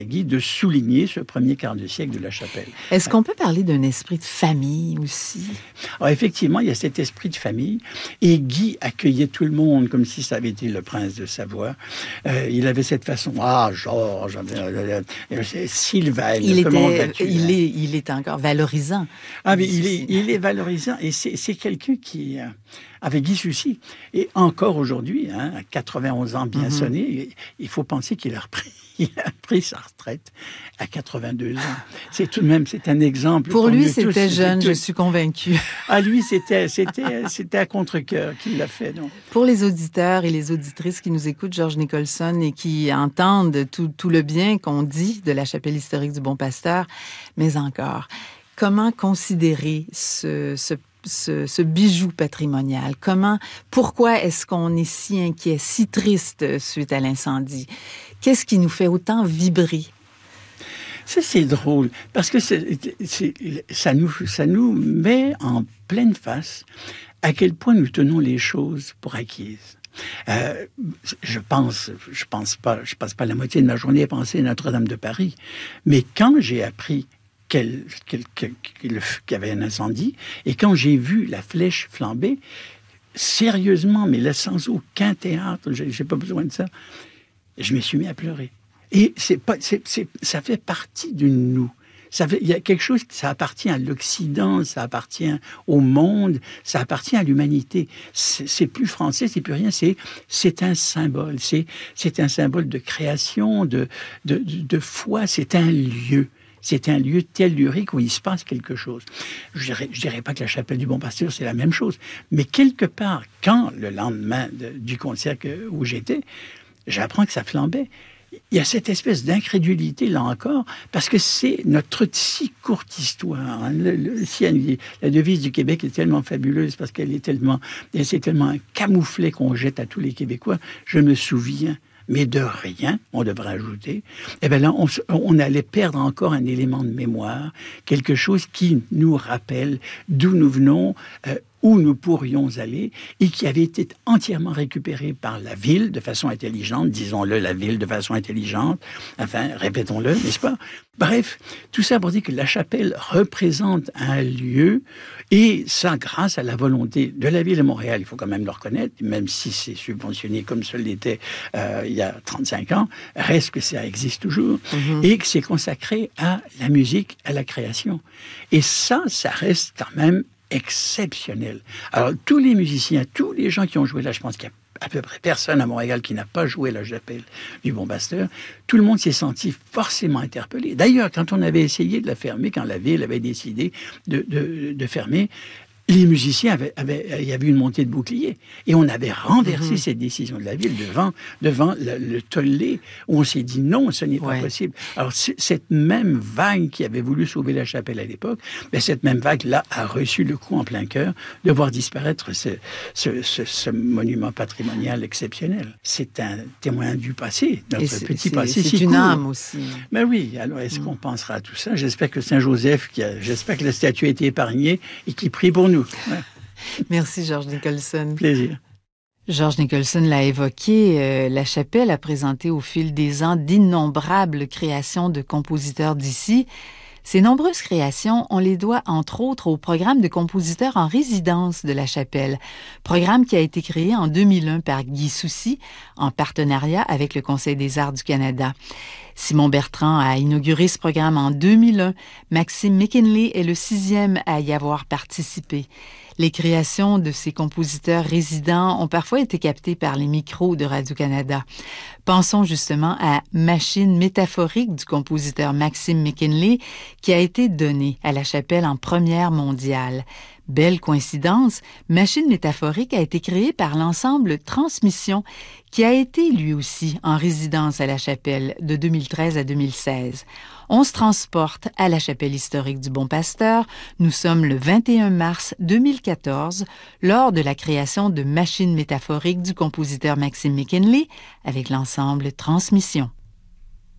Guy de souligner ce premier quart de siècle de la Chapelle. Est-ce qu'on peut parler d'un esprit de famille aussi? Alors effectivement, il y a cet esprit de famille et Guy accueillait tout le monde comme si ça avait été le prince de Savoie. Il avait cette façon, Georges, Sylvain, il est encore valorisant. Mais il est valorisant et c'est quelqu'un qui... avec Guy Sucy. Et encore aujourd'hui, à 91 ans bien sonnés, il faut penser qu'il a pris sa retraite à 82 ans. C'est tout de même, c'est un exemple. Pour lui, c'était jeune, je suis convaincue. Lui, c'était à contre-cœur qu'il l'a fait. Donc. Pour les auditeurs et les auditrices qui nous écoutent, George Nicholson, et qui entendent tout le bien qu'on dit de la chapelle historique du Bon Pasteur, mais encore, comment considérer ce bijou patrimonial? Pourquoi est-ce qu'on est si inquiet, si triste suite à l'incendie? Qu'est-ce qui nous fait autant vibrer? Ça, c'est drôle, parce que ça nous met en pleine face à quel point nous tenons les choses pour acquises. Je passe pas la moitié de ma journée à penser à Notre-Dame de Paris, mais quand j'ai appris qu'il y avait un incendie, et quand j'ai vu la flèche flamber, sérieusement, mais là, sans aucun théâtre, j'ai pas besoin de ça, je me suis mis à pleurer. Et ça fait partie de nous. Il y a quelque chose, ça appartient à l'Occident, ça appartient au monde, ça appartient à l'humanité. C'est plus français, c'est plus rien, c'est un symbole. C'est un symbole de création, de foi, c'est un lieu. C'est un lieu tellurique où il se passe quelque chose. Je dirais pas que la chapelle du Bon Pasteur, c'est la même chose. Mais quelque part, quand le lendemain du concert où j'étais, j'apprends que ça flambait, il y a cette espèce d'incrédulité, là encore, parce que c'est notre si courte histoire. La devise du Québec est tellement fabuleuse parce c'est tellement un camouflet qu'on jette à tous les Québécois. Je me souviens, mais de rien, on devrait ajouter, eh bien là, on allait perdre encore un élément de mémoire, quelque chose qui nous rappelle d'où nous venons, où nous pourrions aller, et qui avait été entièrement récupéré par la ville de façon intelligente, disons-le, la ville de façon intelligente, enfin, répétons-le, n'est-ce pas? Bref, tout ça pour dire que la chapelle représente un lieu, et ça grâce à la volonté de la ville de Montréal, il faut quand même le reconnaître, même si c'est subventionné comme ça l'était il y a 35 ans, reste que ça existe toujours, et que c'est consacré à la musique, à la création. Et ça reste quand même exceptionnel. Alors, tous les musiciens, tous les gens qui ont joué là, je pense qu'il y a à peu près personne à Montréal qui n'a pas joué la chapelle du Bon Pasteur, tout le monde s'est senti forcément interpellé. D'ailleurs, quand on avait essayé de la fermer, quand la ville avait décidé de fermer, les musiciens il y avait une montée de boucliers. Et on avait renversé cette décision de la ville devant le tollé, où on s'est dit non, ce n'est pas possible. Alors, cette même vague qui avait voulu sauver la chapelle à l'époque, cette même vague-là a reçu le coup en plein cœur de voir disparaître ce monument patrimonial exceptionnel. C'est un témoin du passé, notre petit passé si court. C'est une âme aussi. Mais oui, alors est-ce qu'on pensera à tout ça? J'espère que Saint-Joseph, j'espère que la statue a été épargnée et qu'il prie pour nous. Ouais. Merci, George Nicholson. Plaisir. George Nicholson l'a évoqué, la chapelle a présenté au fil des ans d'innombrables créations de compositeurs d'ici. Ces nombreuses créations, on les doit entre autres au programme de compositeurs en résidence de la chapelle, programme qui a été créé en 2001 par Guy Sucy en partenariat avec le Conseil des arts du Canada. Simon Bertrand a inauguré ce programme en 2001. Maxime McKinley est le 6e à y avoir participé. Les créations de ces compositeurs résidents ont parfois été captées par les micros de Radio-Canada. Pensons justement à Machine métaphorique du compositeur Maxime McKinley qui a été donnée à la chapelle en première mondiale. Belle coïncidence, Machine métaphorique a été créée par l'ensemble Transmission, qui a été lui aussi en résidence à la chapelle de 2013 à 2016. On se transporte à la chapelle historique du Bon Pasteur. Nous sommes le 21 mars 2014, lors de la création de Machine métaphorique du compositeur Maxime McKinley avec l'ensemble Transmission.